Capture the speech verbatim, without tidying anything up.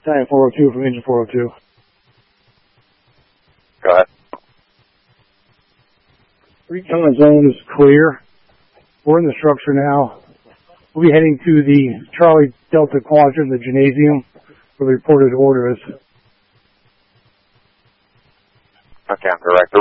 Time four oh two from engine four oh two. Go ahead. Recon zone is clear. We're in the structure now. We'll be heading to the Charlie Delta Quadrant, the gymnasium, where the reported order is. Okay, I'm direct.